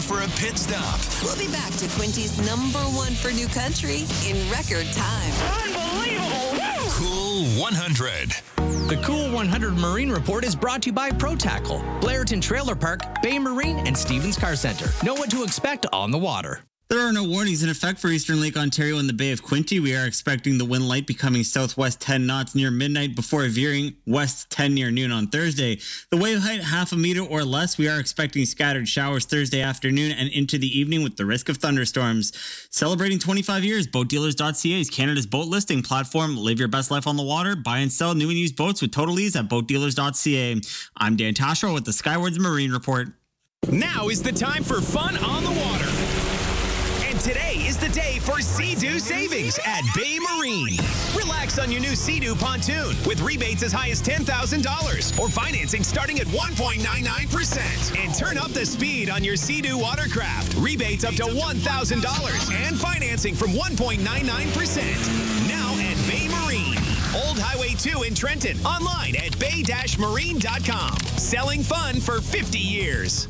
for a pit stop. We'll be back to Quinty's #1 for new country in record time. Unbelievable! Woo! Cool 100. The Cool 100 Marine Report is brought to you by Pro Tackle, Blairton Trailer Park, Bay Marine, and Stevens Car Center. Know what to expect on the water. There are no warnings in effect for Eastern Lake Ontario and the Bay of Quinte. We are expecting the wind light becoming southwest 10 knots near midnight before veering west 10 near noon on Thursday. The wave height 0.5 meter or less. We are expecting scattered showers Thursday afternoon and into the evening with the risk of thunderstorms. Celebrating 25 years, BoatDealers.ca is Canada's boat listing platform. Live your best life on the water. Buy and sell new and used boats with total ease at BoatDealers.ca. I'm Dan Tashro with the Skywards Marine Report. Now is the time for fun on the water. Today is the day for Sea-Doo savings at Bay Marine. Relax on your new Sea-Doo pontoon with rebates as high as $10,000 or financing starting at 1.99%. And turn up the speed on your Sea-Doo watercraft. Rebates up to $1,000 and financing from 1.99%. Now at Bay Marine. Old Highway 2 in Trenton. Online at bay-marine.com. Selling fun for 50 years.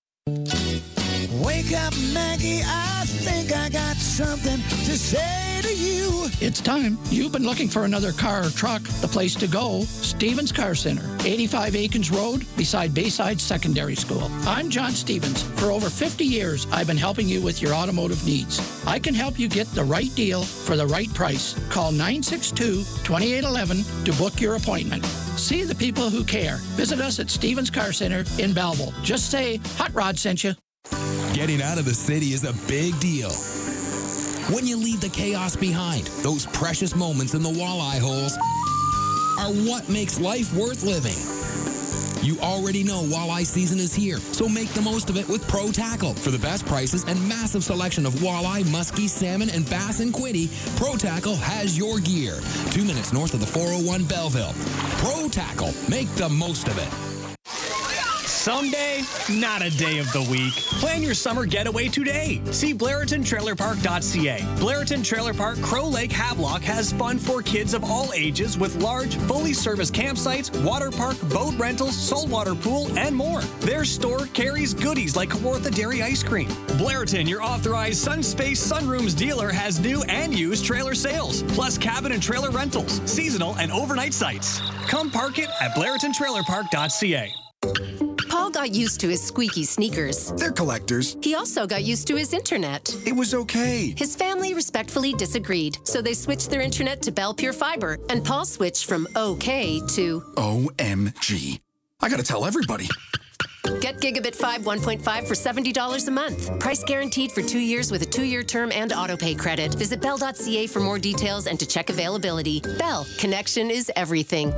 Wake up, Maggie, I think I got something to say to you. It's time. You've been looking for another car or truck. The place to go, Stevens Car Center, 85 Aikens Road, beside Bayside Secondary School. I'm John Stevens. For over 50 years, I've been helping you with your automotive needs. I can help you get the right deal for the right price. Call 962-2811 to book your appointment. See the people who care. Visit us at Stevens Car Center in Belleville. Just say, Hot Rod sent you. Getting out of the city is a big deal. When you leave the chaos behind, those precious moments in the walleye holes are what makes life worth living. You already know walleye season is here, so make the most of it with Pro Tackle. For the best prices and massive selection of walleye, muskie, salmon, and bass in Quinte, Pro Tackle has your gear. 2 minutes north of the 401 Belleville. Pro Tackle. Make the most of it. Someday, not a day of the week. Plan your summer getaway today. See BlairtonTrailerPark.ca. Blairton Trailer Park Crow Lake Havelock has fun for kids of all ages with large, fully serviced campsites, water park, boat rentals, saltwater pool, and more. Their store carries goodies like Kawartha Dairy Ice Cream. Blairton, your authorized Sunspace Sunrooms dealer, has new and used trailer sales, plus cabin and trailer rentals, seasonal and overnight sites. Come park it at BlairtonTrailerPark.ca. Paul got used to his squeaky sneakers. They're collectors. He also got used to his internet. It was okay. His family respectfully disagreed, so they switched their internet to Bell Pure Fiber, and Paul switched from OK to OMG. I gotta tell everybody. Get Gigabit 5 1.5 for $70 a month. Price guaranteed for 2 years with a 2-year term and autopay credit. Visit Bell.ca for more details and to check availability. Bell, connection is everything.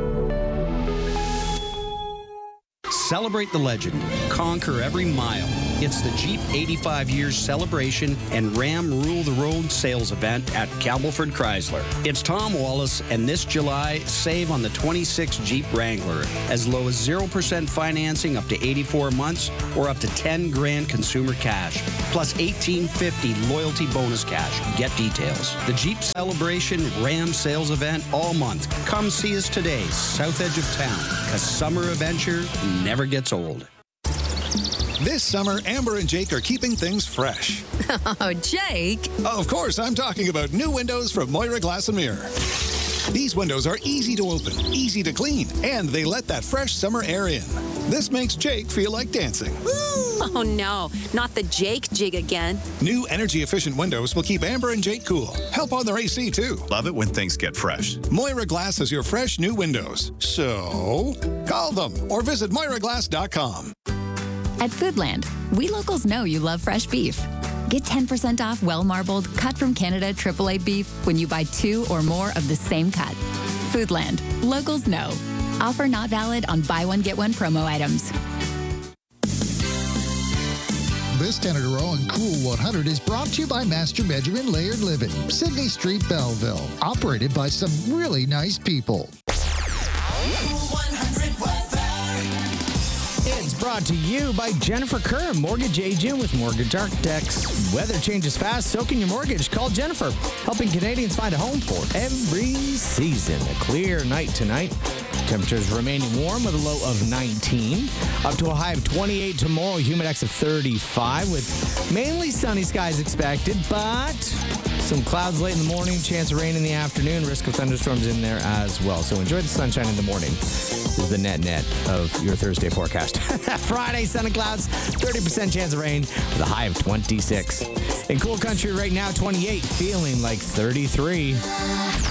Celebrate the legend. Conquer every mile. It's the Jeep 85 Years Celebration and Ram Rule the Road sales event at Campbellford Chrysler. It's Tom Wallace, and this July, save on the 26 Jeep Wrangler. As low as 0% financing up to 84 months or up to $10,000 consumer cash. Plus $1,850 loyalty bonus cash. Get details. The Jeep Celebration Ram sales event all month. Come see us today, south edge of town, because summer adventure never gets old. This summer, Amber and Jake are keeping things fresh. Oh, Jake. Of course, I'm talking about new windows from Moira Glass & Mirror. These windows are easy to open, easy to clean, and they let that fresh summer air in. This makes Jake feel like dancing. Oh no, not the Jake jig again. New energy-efficient windows will keep Amber and Jake cool. Help on their AC, too. Love it when things get fresh. Moira Glass has your fresh new windows. So, call them or visit MoiraGlass.com. At Foodland, we locals know you love fresh beef. Get 10% off well-marbled, cut from Canada AAA beef when you buy 2 or more of the same cut. Foodland, locals know. Offer not valid on buy one, get one promo items. This 10 in a row on Cool 100 is brought to you by Master Benjamin Layered Living, Sydney Street, Belleville. Operated by some really nice people. It's brought to you by Jennifer Kerr, Mortgage Agent with Mortgage Architects. Weather changes fast, so can your mortgage. Call Jennifer, helping Canadians find a home for every season. A clear night tonight. Temperatures remaining warm with a low of 19. Up to a high of 28 tomorrow. Humidex of 35 with mainly sunny skies expected, but some clouds late in the morning, chance of rain in the afternoon, risk of thunderstorms in there as well. So enjoy the sunshine in the morning. This is the net of your Thursday forecast. Friday, sun and clouds, 30% chance of rain with a high of 26. In cool country right now, 28, feeling like 33.